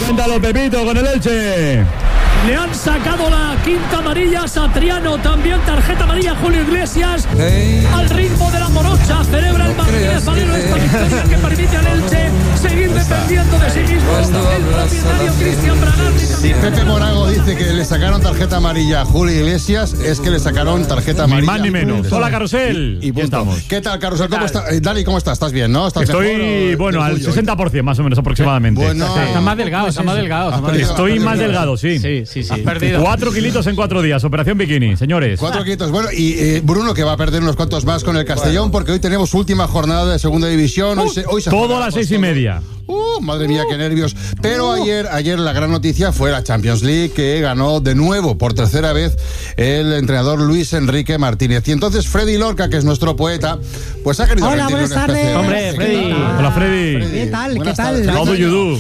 Cuéntalo, Pepito, con el Elche. Le han sacado la quinta amarilla a Satriano, también tarjeta amarilla a Julio Iglesias. Al ritmo de la morocha celebra el Martínez Valero esta victoria que permite al Elche seguir dependiendo de sí mismo. El propietario Cristian Bragarni. Si Pepe Morago dice que le sacaron tarjeta amarilla a Julio Iglesias, es que le sacaron tarjeta amarilla. Ni más ni menos. Hola, Carrusel. Y estamos. ¿Qué tal, Carrusel? ¿Cómo estás? Dani, ¿cómo estás? ¿Estás bien, no? ¿Estás Estoy, bueno, al 60% más o menos aproximadamente. Bueno, está más delgado, Estoy más delgado, sí. Sí. Has perdido 4 kilitos en 4 días. Operación Bikini, señores. 4 kilitos. Bueno, y Bruno, que va a perder unos cuantos más con el Castellón, porque hoy tenemos última jornada de segunda división. Hoy se todo a las 6:30. Madre mía, qué nervios. Pero ayer la gran noticia fue la Champions League, que ganó de nuevo, por tercera vez, el entrenador Luis Enrique Martínez. Y entonces Freddy Lorca, que es nuestro poeta, pues ha querido... Hola, buenas tardes. Hombre, Freddy. Hola, Freddy. ¿Qué tal? Buenas ¿Qué tal? tardes. How do you do?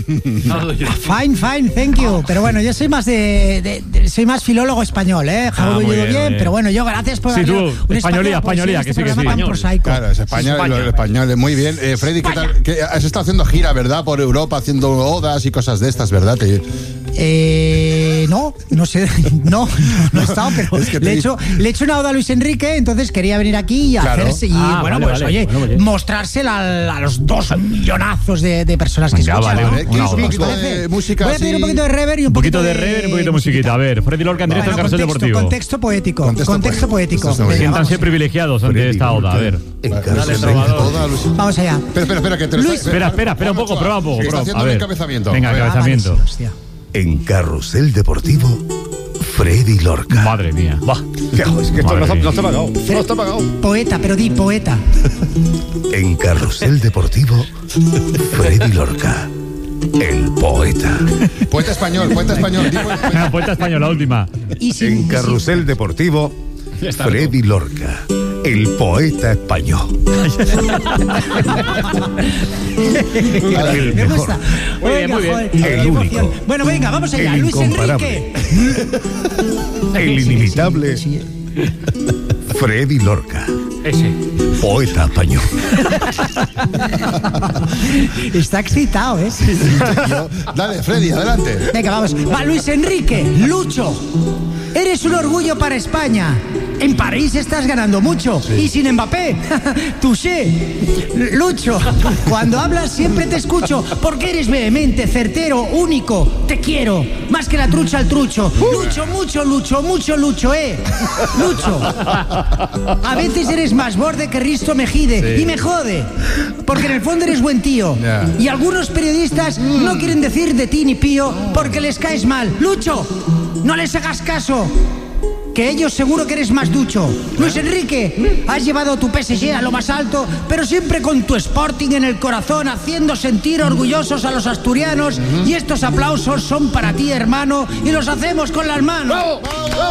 Fine, thank you. Pero bueno, yo soy más soy más filólogo español, ¿eh? How do you do bien, pero bueno, yo gracias por Sí, tú, un españolía, que sí, que sí. Claro, es español, el español. Muy bien. Freddy, ¿qué tal? Que has estado haciendo gira, ¿verdad? Por Europa, haciendo odas y cosas de estas, ¿verdad? No sé, no he estado, pero es que le he hecho una oda a Luis Enrique, entonces quería venir aquí y hacerse, y mostrársela a los 2 millonazos de personas que escuchan. Vale, ¿Quieres un poquito de música? Voy a pedir un poquito de reverb y un poquito de reverb y un poquito de musiquita. A ver, Freddy Lorca en directo en Carrusel Deportivo. Contexto poético. Siéntanse privilegiados ante esta oda. A ver. Vamos allá. Espera, que te lo Espera un poco, prueba un poco. Está haciendo el encabezamiento. Venga, encabezamiento. En Carrusel Deportivo, Freddy Lorca. Madre mía. Es que esto no está pagado. No está pagado. Poeta, pero di poeta. En Carrusel Deportivo, Freddy Lorca, el poeta. Poeta español. Poeta español, la última. En Carrusel Deportivo, Freddy Lorca, el poeta español. El Me mejor. gusta. Muy bien. El único. Bueno, venga, vamos allá. El Luis incomparable. Enrique. El inimitable Freddy Lorca. Ese. Poeta español. Está excitado, ¿eh? Dale, Freddy, adelante. Venga, vamos. Va, Luis Enrique, Lucho. Eres un orgullo para España. En París estás ganando mucho. Sí. Y sin Mbappé, touché. Lucho, cuando hablas siempre te escucho, porque eres vehemente, certero, único. Te quiero, más que la trucha al trucho. Lucho, mucho, Lucho, Lucho. A veces eres más borde que Risto Mejide, sí. Y me jode, porque en el fondo eres buen tío. Yeah. Y algunos periodistas no quieren decir de ti ni pío porque les caes mal. Lucho, no les hagas caso, que ellos seguro que eres más ducho. Luis Enrique, has llevado tu PSG a lo más alto, pero siempre con tu Sporting en el corazón, haciendo sentir orgullosos a los asturianos. Y estos aplausos son para ti, hermano, y los hacemos con las manos. ¡Bravo!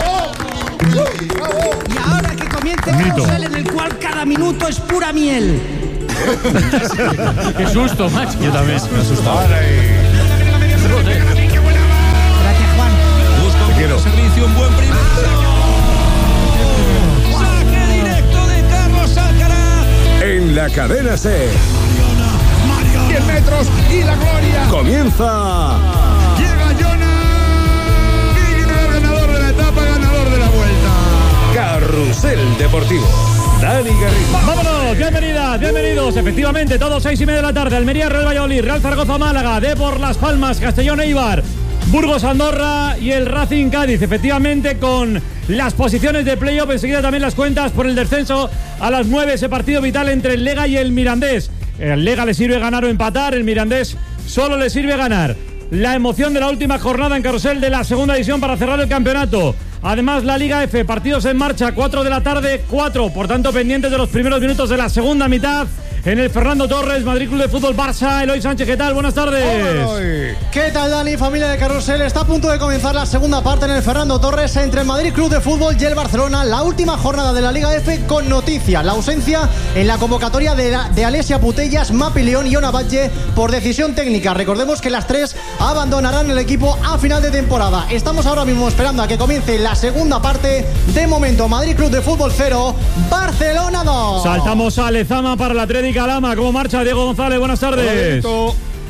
Y ahora que comience el carrusel en el cual cada minuto es pura miel. Qué susto, macho. Yo también me he asustado. Gracias, Juan. Busca un buen servicio, un buen primer. Saque directo de Carlos Alcaraz. En la cadena C. 10 metros y la gloria. Comienza. Llega Jonas. Ganador de la etapa, ganador de la vuelta. Carrusel Deportivo. Dani Garrido. ¡Vámonos! Bienvenidos. Efectivamente, todos 6:30 de la tarde. Almería, Real Valladolid, Real Zaragoza, Málaga, Depor Las Palmas, Castellón, Eibar, Burgos, Andorra y el Racing Cádiz. Efectivamente, con las posiciones de playoff. Enseguida también las cuentas por el descenso a las 9. Ese partido vital entre el Lega y el Mirandés. El Lega le sirve ganar o empatar. El Mirandés solo le sirve ganar. La emoción de la última jornada en Carrusel de la segunda división para cerrar el campeonato. Además, la Liga F, partidos en marcha, 4 de la tarde, 4. Por tanto, pendientes de los primeros minutos de la segunda mitad. En el Fernando Torres, Madrid Club de Fútbol Barça. Eloy Sánchez, ¿qué tal? Buenas tardes. ¿Qué tal, Dani? Familia de Carrusel. Está a punto de comenzar la segunda parte en el Fernando Torres entre el Madrid Club de Fútbol y el Barcelona. La última jornada de la Liga F con noticia. La ausencia en la convocatoria de Alessia Putellas, Mapi León y Ona Batlle por decisión técnica. Recordemos que las tres abandonarán el equipo a final de temporada. Estamos ahora mismo esperando a que comience la segunda parte. De momento, Madrid Club de Fútbol 0, Barcelona 2. Saltamos a Lezama para la Atlética Lama. ¿Cómo marcha Diego González? Buenas tardes. Hola,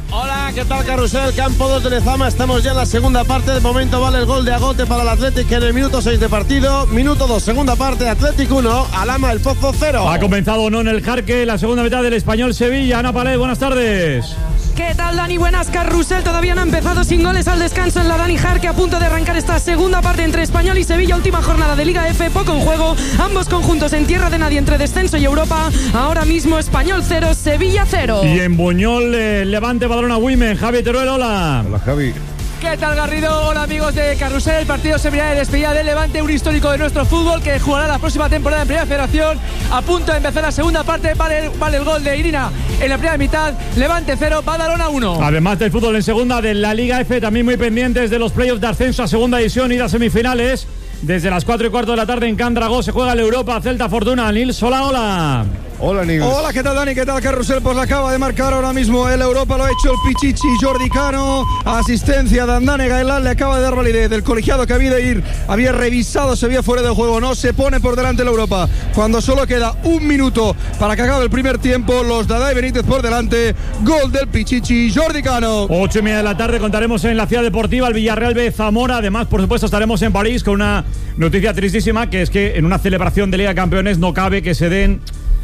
Hola, ¿qué tal, Carrusel? Campo 2 de Lezama. Estamos ya en la segunda parte. De momento vale el gol de Agote para el Athletic en el minuto 6 de partido. Minuto 2, segunda parte. Athletic 1, Alhama el Pozo 0. Ha comenzado o no en el Jarque la segunda mitad del Español Sevilla. Ana Palé, buenas tardes. ¿Qué tal, Dani? Buenas, Carrusel. Todavía no ha empezado sin goles al descanso en la Dani Jarque, a punto de arrancar esta segunda parte entre Español y Sevilla. Última jornada de Liga F, poco en juego. Ambos conjuntos en tierra de nadie entre descenso y Europa. Ahora mismo Español 0, Sevilla 0. Y en Buñol, Levante, Badalona, Women. Javi Teruel, hola. Hola, Javi. ¿Qué tal, Garrido? Hola, amigos de Carrusel. El partido servirá de despedida del Levante, un histórico de nuestro fútbol que jugará la próxima temporada en Primera Federación. A punto de empezar la segunda parte, vale el gol de Irina en la primera mitad. Levante 0, Badalona 1. Además del fútbol en segunda de la Liga F, también muy pendientes de los playoffs de ascenso a segunda división y las semifinales. Desde las 4:15 de la tarde en Can Dragó se juega el Europa Celta Fortuna. Nils, hola. Hola, Nils. Hola, ¿qué tal, Dani? ¿Qué tal, Carrusel? Pues la acaba de marcar ahora mismo el Europa, lo ha hecho el Pichichi Jordi Cano. Asistencia de Andane Gaelán, le acaba de dar validez del colegiado que había revisado, se veía fuera del juego. No se pone por delante el Europa. Cuando solo queda un minuto para que acabe el primer tiempo, los Dada y Benítez por delante. Gol del Pichichi Jordi Cano. 8:30 de la tarde contaremos en la Ciudad Deportiva el Villarreal B Zamora. Además, por supuesto, estaremos en París con una noticia tristísima, que es que en una celebración de Liga de Campeones no cabe que se den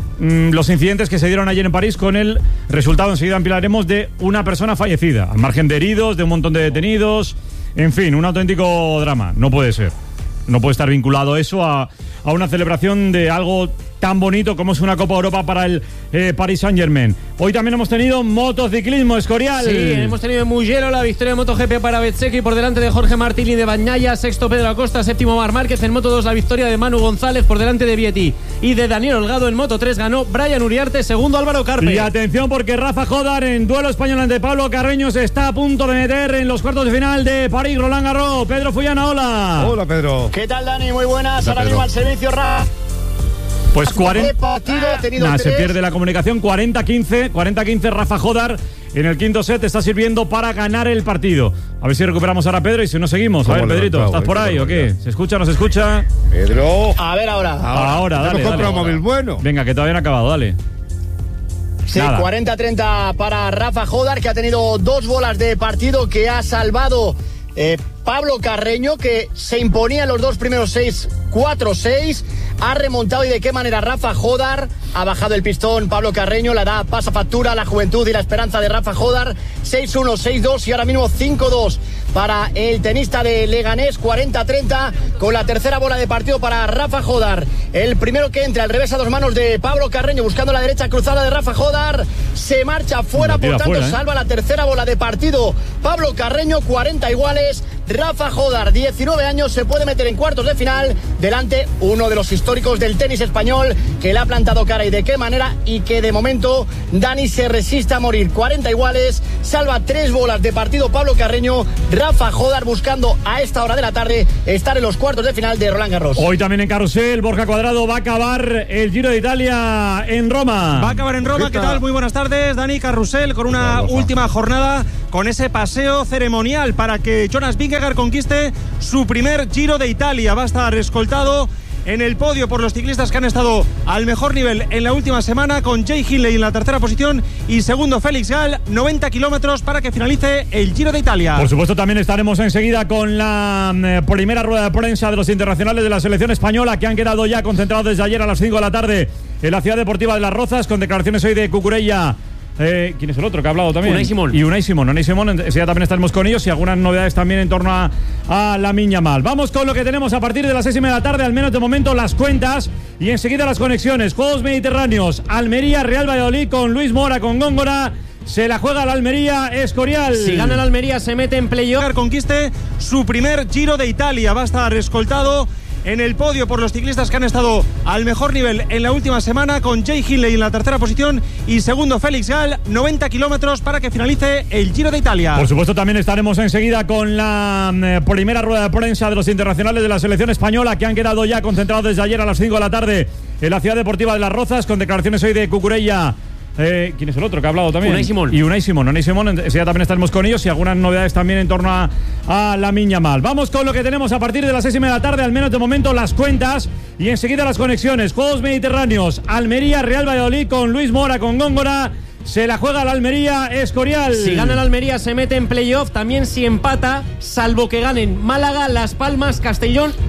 los incidentes que se dieron ayer en París, con el resultado, enseguida ampliaremos, de una persona fallecida, al margen de heridos, de un montón de detenidos. En fin, un auténtico drama. No puede ser. No puede estar vinculado eso a una celebración de algo tan bonito como es una Copa Europa para el Paris Saint-Germain. Hoy también hemos tenido motociclismo, Escorial. Sí, hemos tenido en Mugello la victoria de MotoGP para Bezzecchi por delante de Jorge Martín y de Bagnaia. Sexto Pedro Acosta, séptimo Marc Márquez. En Moto 2 la victoria de Manu González por delante de Vietti y de Daniel Holgado. En Moto 3 ganó Brian Uriarte, segundo Álvaro Carpe. Y atención, porque Rafa Jodar en duelo español ante Pablo Carreño se está a punto de meter en los cuartos de final de París Roland Garros. Pedro Fullana, hola. Hola, Pedro. ¿Qué tal, Dani? Muy buenas. Ahora mismo al servicio, Pues 40. Se pierde la comunicación. 40-15 Rafa Jodar en el quinto set está sirviendo para ganar el partido. A ver si recuperamos ahora a Pedro y si no seguimos. A ver, Pedrito, ¿estás por ahí o qué? ¿Se escucha o no se escucha? Pedro. A ver ahora. Ahora, dale. Hemos comprado un móvil bueno. Venga, que todavía no ha acabado, dale. Sí, 40-30 para Rafa Jodar, que ha tenido dos bolas de partido, que ha salvado Pablo Carreño, que se imponía en los dos primeros 6, 4-6. Ha remontado, y de qué manera. Rafa Jodar ha bajado el pistón. Pablo Carreño le da pasa factura a la juventud y la esperanza de Rafa Jodar. 6-1, 6-2 y ahora mismo 5-2 para el tenista de Leganés. 40-30 con la tercera bola de partido para Rafa Jodar. El primero que entra, al revés a dos manos de Pablo Carreño, buscando la derecha cruzada de Rafa Jodar. Se marcha fuera, por tanto salva la tercera bola de partido Pablo Carreño. 40 iguales. Rafa Jodar, 19 años, se puede meter en cuartos de final delante uno de los históricos del tenis español, que le ha plantado cara y de qué manera, y que de momento Dani se resiste a morir. 40 iguales, salva tres bolas de partido Pablo Carreño. Rafa Jodar buscando a esta hora de la tarde estar en los cuartos de final de Roland Garros. Hoy también en Carrusel, Borja Cuadrado va a acabar el Giro de Italia en Roma. Va a acabar en Roma. ¿Qué tal? Muy buenas tardes, Dani. Carrusel con una última jornada, con ese paseo ceremonial para que Jonas Vingegaard conquiste su primer Giro de Italia. Va a estar escoltado en el podio por los ciclistas que han estado al mejor nivel en la última semana, con Jay Hindley en la tercera posición y segundo Félix Gall. 90 kilómetros para que finalice el Giro de Italia. Por supuesto, también estaremos enseguida con la primera rueda de prensa de los internacionales de la selección española, que han quedado ya concentrados desde ayer a las 5 de la tarde en la Ciudad Deportiva de Las Rozas, con declaraciones hoy de Cucurella. ¿Quién es el otro que ha hablado también? Unai Simón. Y Unai Simón. Ya también estaremos con ellos, y algunas novedades también en torno a la Miña Mal. Vamos con lo que tenemos a partir de las 6:30 de la tarde, al menos de momento las cuentas, y enseguida las conexiones. Juegos Mediterráneos, Almería, Real Valladolid, con Luis Mora, con Góngora. Se la juega la Almería, Escorial. Si gana la Almería se mete en playoff. Conquiste su primer Giro de Italia. Va a estar escoltado en el podio por los ciclistas que han estado al mejor nivel en la última semana, con Jay Hindley en la tercera posición y segundo Félix Gall. 90 kilómetros para que finalice el Giro de Italia. Por supuesto, también estaremos enseguida con la primera rueda de prensa de los internacionales de la selección española, que han quedado ya concentrados desde ayer a las 5 de la tarde en la Ciudad Deportiva de Las Rozas, con declaraciones hoy de Cucurella. ¿Quién es el otro que ha hablado también? Unai Simón. Y Unai Simón. Ya también estaremos con ellos, y algunas novedades también en torno a la Miña Mal. Vamos con lo que tenemos a partir de las 6:30 de la tarde, al menos de momento las cuentas, y enseguida las conexiones. Juegos Mediterráneos, Almería, Real Valladolid, con Luis Mora, con Góngora. se la juega la Almería Escorial. Si gana la Almería se mete en playoff, también si empata, salvo que ganen Málaga, Las Palmas, Castellón